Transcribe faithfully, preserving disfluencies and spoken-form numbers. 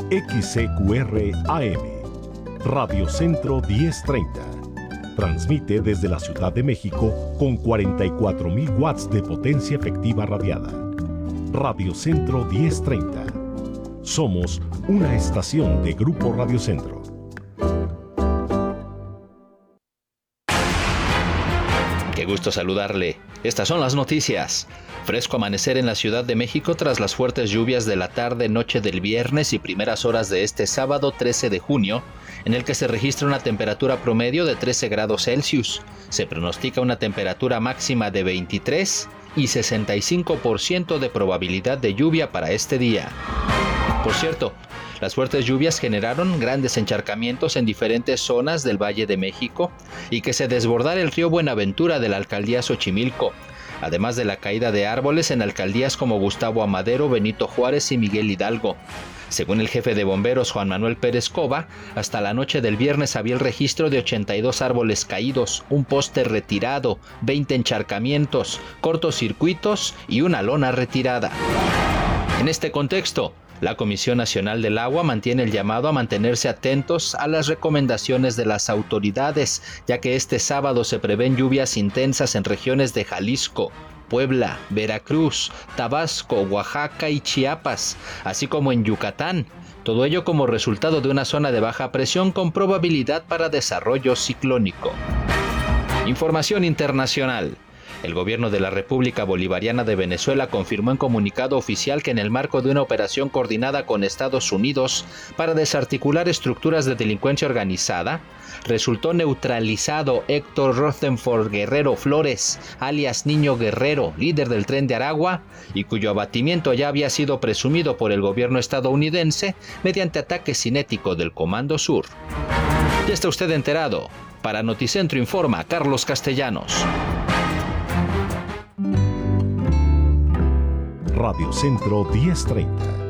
X C Q R A M, Radio Centro diez treinta. Transmite desde la Ciudad de México con cuarenta y cuatro mil watts de potencia efectiva radiada. Radio Centro diez treinta. Somos una estación de Grupo Radio Centro. Qué gusto saludarle. Estas son las noticias. Fresco amanecer en la Ciudad de México tras las fuertes lluvias de la tarde-noche del viernes y primeras horas de este sábado trece de junio, en el que se registra una temperatura promedio de trece grados Celsius. Se pronostica una temperatura máxima de veintitrés y sesenta y cinco por ciento de probabilidad de lluvia para este día. Por cierto, las fuertes lluvias generaron grandes encharcamientos en diferentes zonas del Valle de México y que se desbordara el río Buenaventura de la alcaldía Xochimilco, además de la caída de árboles en alcaldías como Gustavo Amadero, Benito Juárez y Miguel Hidalgo. Según el jefe de bomberos Juan Manuel Pérez Cova, hasta la noche del viernes había el registro de ochenta y dos árboles caídos, un poste retirado, veinte encharcamientos, cortocircuitos y una lona retirada. En este contexto, la Comisión Nacional del Agua mantiene el llamado a mantenerse atentos a las recomendaciones de las autoridades, ya que este sábado se prevén lluvias intensas en regiones de Jalisco, Puebla, Veracruz, Tabasco, Oaxaca y Chiapas, así como en Yucatán. Todo ello como resultado de una zona de baja presión con probabilidad para desarrollo ciclónico. Información internacional. El gobierno de la República Bolivariana de Venezuela confirmó en comunicado oficial que en el marco de una operación coordinada con Estados Unidos para desarticular estructuras de delincuencia organizada, resultó neutralizado Héctor Rutherford Guerrero Flores, alias Niño Guerrero, líder del Tren de Aragua, y cuyo abatimiento ya había sido presumido por el gobierno estadounidense mediante ataque cinético del Comando Sur. Ya está usted enterado. Para Noticentro informa Carlos Castellanos. Radio Centro diez treinta.